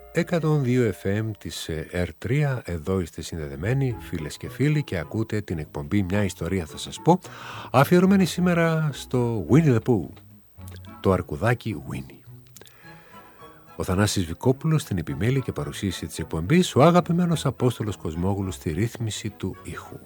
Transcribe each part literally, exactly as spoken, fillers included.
εκατόν δύο εφ εμ της ερ τρία, εδώ είστε συνδεδεμένοι φίλες και φίλοι και ακούτε την εκπομπή «Μια ιστορία θα σας πω», αφιερωμένη σήμερα στο Winnie the Pooh, το αρκουδάκι Winnie. Ο Θανάσης Βικόπουλος στην επιμέλεια και παρουσίαση της εκπομπής, ο αγαπημένος Απόστολος Κοσμόγλου στη ρύθμιση του ήχου.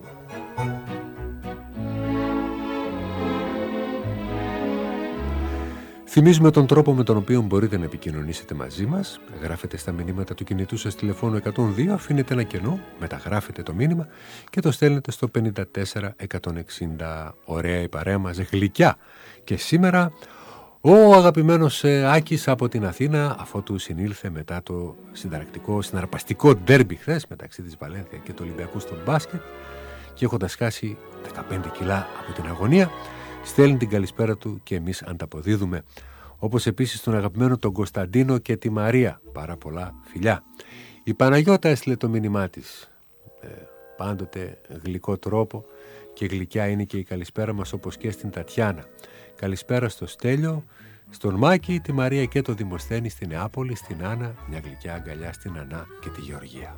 Θυμίζουμε τον τρόπο με τον οποίο μπορείτε να επικοινωνήσετε μαζί μας. Γράφετε στα μηνύματα του κινητού σας τηλεφώνου εκατόν δύο, αφήνετε ένα κενό, μεταγράφετε το μήνυμα και το στέλνετε στο πενήντα τέσσερα εκατόν εξήντα. Ωραία η παρέα μας, γλυκιά. Και σήμερα ο αγαπημένος Άκης από την Αθήνα, αφότου συνήλθε μετά το συνταρακτικό, συναρπαστικό ντέρμπι χθες μεταξύ της Βαλένθια και του Ολυμπιακού στο μπάσκετ και έχοντας χάσει δεκαπέντε κιλά από την αγωνία, στέλνει την καλησπέρα του και εμείς ανταποδίδουμε. Όπως επίσης τον αγαπημένο τον Κωνσταντίνο και τη Μαρία. Πάρα πολλά φιλιά. Η Παναγιώτα έστειλε το μήνυμά της. Ε, πάντοτε γλυκό τρόπο και γλυκιά είναι και η καλησπέρα μας, όπως και στην Τατιάνα. Καλησπέρα στο Στέλιο, στον Μάκη, τη Μαρία και το Δημοσθένη στην Νεάπολη, στην Άννα, μια γλυκιά αγκαλιά στην Ανά και τη Γεωργία.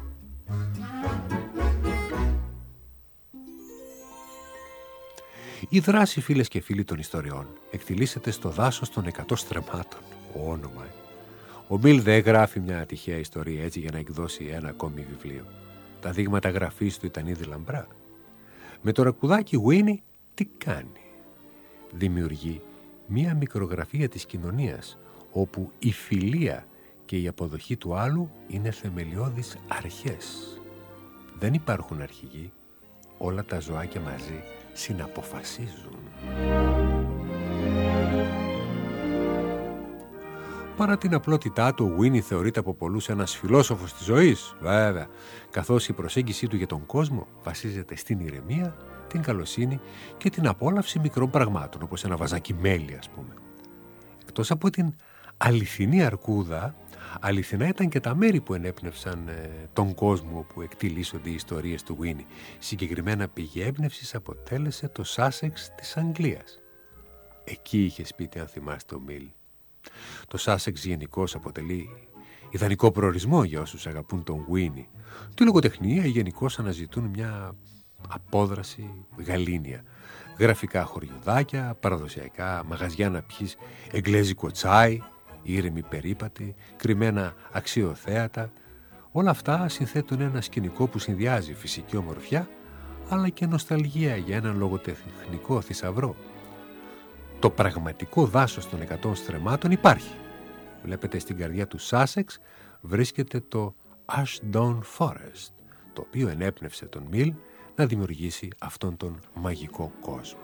Η δράση, φίλες και φίλοι των ιστοριών, εκτιλήσεται στο δάσος των εκατό στρεμμάτων. Όνομα. Ο Μιλ δεν γράφει μια τυχαία ιστορία έτσι για να εκδώσει ένα ακόμη βιβλίο. Τα δείγματα γραφής του ήταν ήδη λαμπρά. Με το ρακουδάκι Winnie τι κάνει? Δημιουργεί μια μικρογραφία της κοινωνίας, όπου η φιλία και η αποδοχή του άλλου είναι θεμελιώδεις αρχές. Δεν υπάρχουν αρχηγοί, όλα τα ζωάκια μαζί συναποφασίζουν. Παρά την απλότητά του, ο Winnie θεωρείται από πολλούς ένας φιλόσοφος της ζωής, βέβαια, καθώς η προσέγγιση του για τον κόσμο βασίζεται στην ηρεμία, την καλοσύνη και την απόλαυση μικρών πραγμάτων, όπως ένα βαζάκι μέλι, ας πούμε. Εκτός από την αληθινή αρκούδα, αληθινά ήταν και τα μέρη που ενέπνευσαν ε, τον κόσμο όπου εκτιλήσονται οι ιστορίες του Winnie. Συγκεκριμένα πηγή έμπνευσης αποτέλεσε το Σάσεξ της Αγγλίας. Εκεί είχε σπίτι, αν θυμάστε, ο Μιλ. Το Σάσεξ γενικώς αποτελεί ιδανικό προορισμό για όσους αγαπούν τον Winnie. Τη λογοτεχνία γενικώς αναζητούν μια απόδραση γαλήνια. Γραφικά χωριουδάκια, παραδοσιακά μαγαζιά να πιείς εγγλέζικο τσάι, ήρεμοι περίπατοι, κρυμμένα αξιοθέατα. Όλα αυτά συνθέτουν ένα σκηνικό που συνδυάζει φυσική ομορφιά αλλά και νοσταλγία για έναν λογοτεχνικό θησαυρό. Το πραγματικό δάσος των εκατό στρεμμάτων υπάρχει. Βλέπετε, στην καρδιά του Σάσεξ βρίσκεται το Ashdown Forest, το οποίο ενέπνευσε τον Μιλ να δημιουργήσει αυτόν τον μαγικό κόσμο.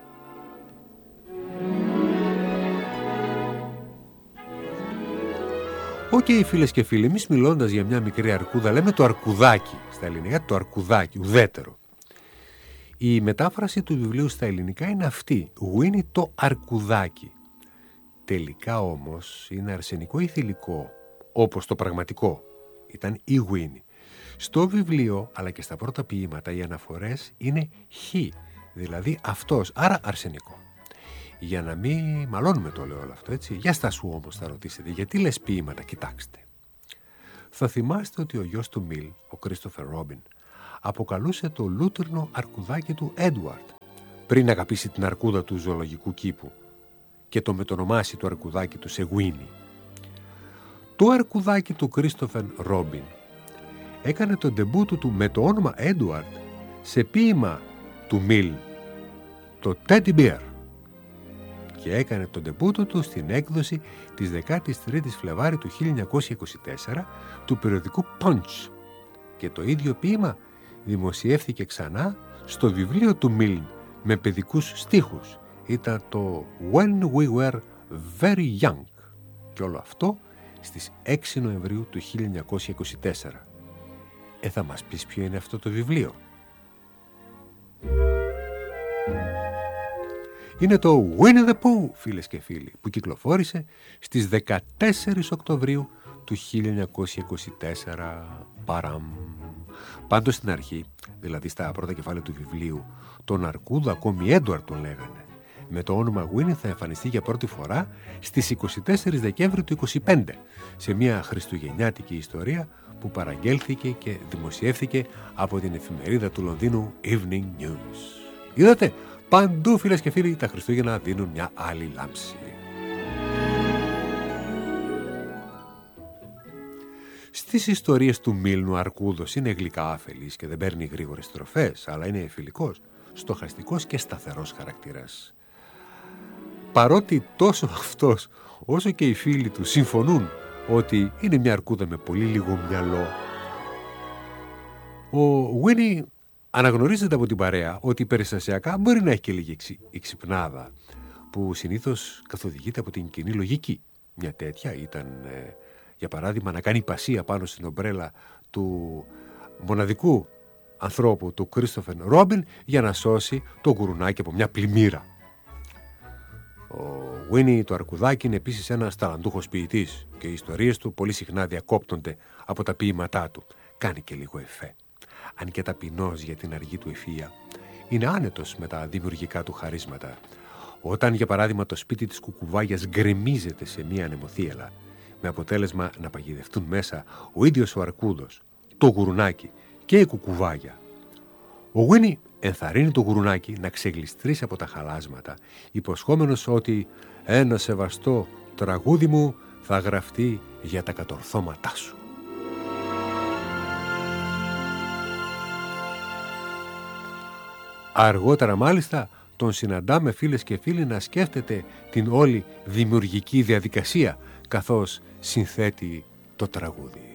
Οκ, okay, φίλες και φίλοι, εμείς μιλώντας για μια μικρή αρκούδα λέμε το αρκουδάκι στα ελληνικά, το αρκουδάκι, ουδέτερο. Η μετάφραση του βιβλίου στα ελληνικά είναι αυτή, Winnie το αρκουδάκι. Τελικά όμως είναι αρσενικό ή θηλυκό, όπως το πραγματικό ήταν η Winnie. Στο βιβλίο, αλλά και στα πρώτα ποίηματα, οι αναφορές είναι χ, δηλαδή αυτός, άρα αρσενικό. Για να μην μαλώνουμε το λέω όλο αυτό, έτσι. Για στάσου όμως θα ρωτήσετε, γιατί λες ποίηματα, κοιτάξτε. Θα θυμάστε ότι ο γιος του Μιλ, ο Κρίστοφερ Ρόμπιν, αποκαλούσε το λούτρινο αρκουδάκι του Έντουαρτ, πριν αγαπήσει την αρκούδα του ζωολογικού κήπου και το μετονομάσει το αρκουδάκι του σε Winnie. Το αρκουδάκι του Κρίστοφερ Ρόμπιν έκανε τον ντεμπούτο του με το όνομα Έντουαρτ σε ποίημα του Μιλ, το Teddy Bear, και έκανε τον ντεμπούτο του στην έκδοση της δεκάτης τρίτης Φλεβάρι του χίλια εννιακόσια είκοσι τέσσερα του περιοδικού Punch, και το ίδιο ποίημα δημοσιεύθηκε ξανά στο βιβλίο του Μιλ με παιδικούς στίχους. Ήταν το When We Were Very Young, και όλο αυτό στις έξι Νοεμβρίου του χίλια εννιακόσια είκοσι τέσσερα. Ε, θα μας πεις ποιο είναι αυτό το βιβλίο? Είναι το Winnie the Pooh, φίλες και φίλοι, που κυκλοφόρησε στις δεκατέσσερις Οκτωβρίου του χίλια εννιακόσια είκοσι τέσσερα. Παραμ. Πάντως στην αρχή, δηλαδή στα πρώτα κεφάλαια του βιβλίου, τον αρκούδα ακόμη Έντουαρτ τον λέγανε. με το όνομα Winnie θα εμφανιστεί για πρώτη φορά στις είκοσι τέσσερις Δεκέμβρη του είκοσι πέντε σε μια χριστουγεννιάτικη ιστορία που παραγγέλθηκε και δημοσιεύθηκε από την εφημερίδα του Λονδίνου Evening News. Είδατε, παντού φίλες και φίλοι τα Χριστούγεννα δίνουν μια άλλη λάμψη. Στις ιστορίες του Μήλνου Αρκούδος είναι γλυκά αφελής και δεν παίρνει γρήγορες στροφές, αλλά είναι φιλικός, στοχαστικός και σταθερός χαρακτήρας. Παρότι τόσο αυτός όσο και οι φίλοι του συμφωνούν ότι είναι μια αρκούδα με πολύ λίγο μυαλό, ο Winnie αναγνωρίζεται από την παρέα ότι περιστασιακά μπορεί να έχει και λίγη εξυπνάδα, που συνήθως καθοδηγείται από την κοινή λογική. Μια τέτοια ήταν, ε, για παράδειγμα, να κάνει πασία πάνω στην ομπρέλα του μοναδικού ανθρώπου, του Κρίστοφερ Ρόμπιν, για να σώσει το γουρουνάκι από μια πλημμύρα. Ο Winnie το αρκουδάκι είναι επίσης ένας ταλαντούχος ποιητής και οι ιστορίες του πολύ συχνά διακόπτονται από τα ποίηματά του. Κάνει και λίγο εφέ. Αν και ταπεινός για την αργή του ευφυΐα, είναι άνετος με τα δημιουργικά του χαρίσματα. Όταν, για παράδειγμα, το σπίτι της κουκουβάγιας γκρεμίζεται σε μία ανεμοθύελα, με αποτέλεσμα να παγιδευτούν μέσα ο ίδιος ο αρκούδος, το γουρουνάκι και η κουκουβάγια, ο Winnie ενθαρρύνει το γουρουνάκι να ξεγλιστρήσει από τα χαλάσματα, υποσχόμενος ότι ένα σεβαστό τραγούδι μου θα γραφτεί για τα κατορθώματά σου. Αργότερα μάλιστα τον συναντάμε, φίλες και φίλοι, να σκέφτεται την όλη δημιουργική διαδικασία καθώς συνθέτει το τραγούδι.